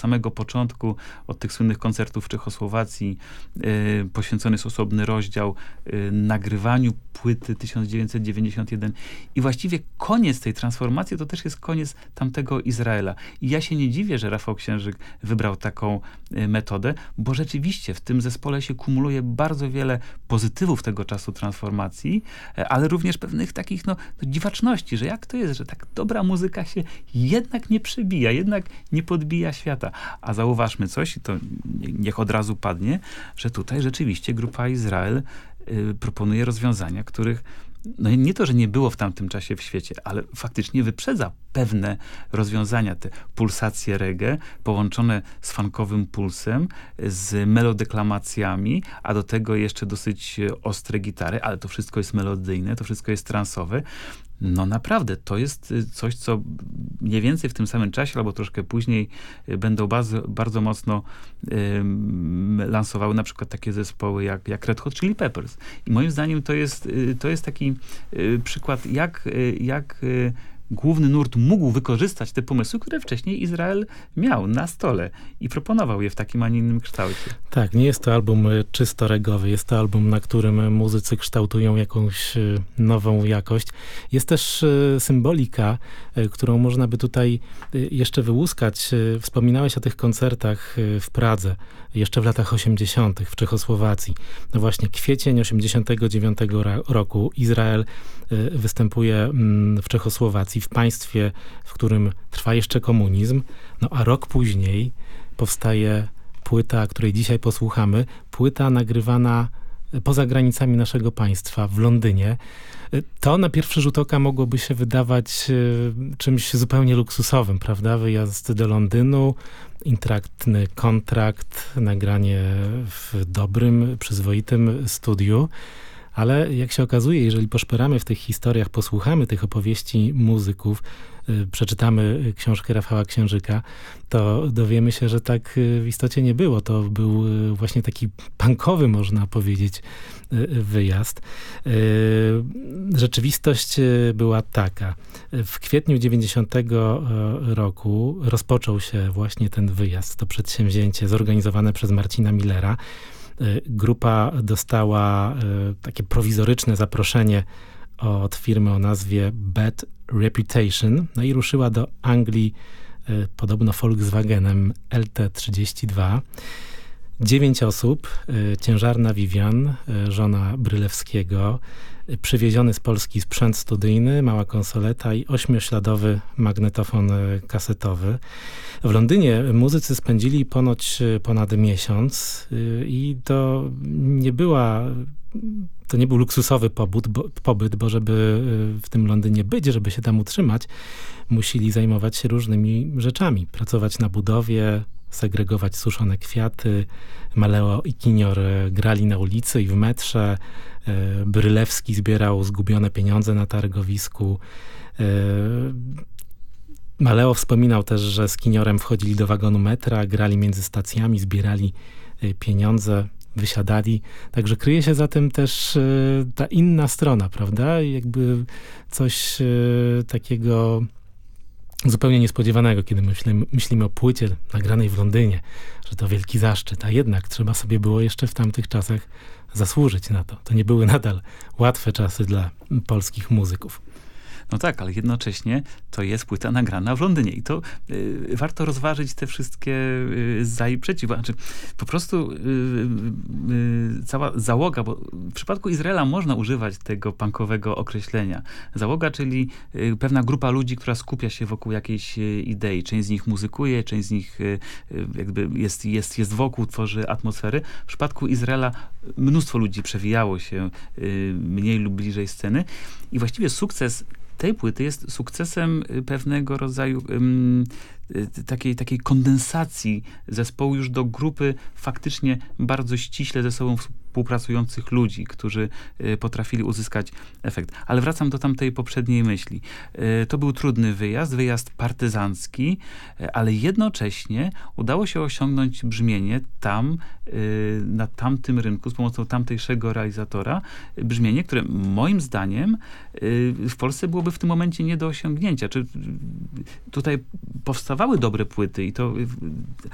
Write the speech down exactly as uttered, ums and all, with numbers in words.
samego początku, od tych słynnych koncertów w Czechosłowacji, y, poświęcony jest osobny rozdział y, nagrywaniu płyty tysiąc dziewięćset dziewięćdziesiąt jeden. I właściwie koniec tej transformacji to też jest koniec tamtego Izraela. I ja się nie dziwię, że Rafał Księżyk wybrał taką y, metodę, bo rzeczywiście w tym zespole się kumuluje bardzo wiele pozytywów tego czasu transformacji, y, ale również pewnych takich no, no, dziwaczności, że jak to jest, że tak dobra muzyka się jednak nie przebija, jednak nie podbija świata. A zauważmy coś, i to niech od razu padnie, że tutaj rzeczywiście grupa Izrael y, proponuje rozwiązania, których no nie to, że nie było w tamtym czasie w świecie, ale faktycznie wyprzedza pewne rozwiązania, te pulsacje reggae połączone z funkowym pulsem, z melodeklamacjami, a do tego jeszcze dosyć ostre gitary, ale to wszystko jest melodyjne, to wszystko jest transowe. No naprawdę, to jest coś, co mniej więcej w tym samym czasie, albo troszkę później będą bardzo, bardzo mocno um, lansowały na przykład takie zespoły jak, jak Red Hot Chili Peppers. I moim zdaniem to jest, to jest taki y, przykład, jak, jak y, główny nurt mógł wykorzystać te pomysły, które wcześniej Izrael miał na stole i proponował je w takim, a nie innym kształcie. Tak, nie jest to album czysto reggae'owy, jest to album, na którym muzycy kształtują jakąś nową jakość. Jest też symbolika, którą można by tutaj jeszcze wyłuskać. Wspominałeś o tych koncertach w Pradze, jeszcze w latach osiemdziesiątych w Czechosłowacji. No właśnie, kwiecień osiemdziesiątego dziewiątego roku Izrael występuje w Czechosłowacji, w państwie, w którym trwa jeszcze komunizm, no a rok później powstaje płyta, której dzisiaj posłuchamy, płyta nagrywana poza granicami naszego państwa, w Londynie. To na pierwszy rzut oka mogłoby się wydawać czymś zupełnie luksusowym, prawda? Wyjazd do Londynu, interaktny kontrakt, nagranie w dobrym, przyzwoitym studiu. Ale jak się okazuje, jeżeli poszperamy w tych historiach, posłuchamy tych opowieści muzyków, y, przeczytamy książkę Rafała Księżyka, to dowiemy się, że tak w istocie nie było. To był właśnie taki punkowy, można powiedzieć, wyjazd. Rzeczywistość była taka. W kwietniu dziewięćdziesiątego roku rozpoczął się właśnie ten wyjazd, to przedsięwzięcie zorganizowane przez Marcina Millera. Grupa dostała takie prowizoryczne zaproszenie od firmy o nazwie Bad Reputation, no i ruszyła do Anglii podobno Volkswagenem L T trzydzieści dwa. Dziewięć osób, ciężarna Vivian, żona Brylewskiego, przywieziony z Polski sprzęt studyjny, mała konsoleta i ośmiośladowy magnetofon kasetowy. W Londynie muzycy spędzili ponoć ponad miesiąc i to nie była, to nie był luksusowy pobyt, bo, pobyt, bo żeby w tym Londynie być, żeby się tam utrzymać, musieli zajmować się różnymi rzeczami. Pracować na budowie, segregować suszone kwiaty. Maleo i Kinior grali na ulicy i w metrze. Brylewski zbierał zgubione pieniądze na targowisku. Maleo wspominał też, że z Kiniorem wchodzili do wagonu metra, grali między stacjami, zbierali pieniądze, wysiadali. Także kryje się za tym też ta inna strona, prawda? Jakby coś takiego zupełnie niespodziewanego, kiedy myślimy, myślimy o płycie nagranej w Londynie, że to wielki zaszczyt, a jednak trzeba sobie było jeszcze w tamtych czasach zasłużyć na to. To nie były nadal łatwe czasy dla polskich muzyków. No tak, ale jednocześnie to jest płyta nagrana w Londynie i to y, warto rozważyć te wszystkie y, za i przeciw. Znaczy, po prostu y, y, cała załoga, bo w przypadku Izraela można używać tego punkowego określenia. Załoga, czyli y, pewna grupa ludzi, która skupia się wokół jakiejś y, idei. Część z nich muzykuje, część z nich y, y, jakby jest, jest, jest wokół, tworzy atmosfery. W przypadku Izraela mnóstwo ludzi przewijało się y, mniej lub bliżej sceny i właściwie sukces tej płyty jest sukcesem pewnego rodzaju um, takiej, takiej kondensacji zespołu już do grupy faktycznie bardzo ściśle ze sobą współpracujących ludzi, którzy y, potrafili uzyskać efekt. Ale wracam do tamtej poprzedniej myśli. Y, to był trudny wyjazd, wyjazd partyzancki, y, ale jednocześnie udało się osiągnąć brzmienie tam, y, na tamtym rynku, z pomocą tamtejszego realizatora, y, brzmienie, które moim zdaniem y, w Polsce byłoby w tym momencie nie do osiągnięcia. Czy, y, tutaj powstawały dobre płyty i to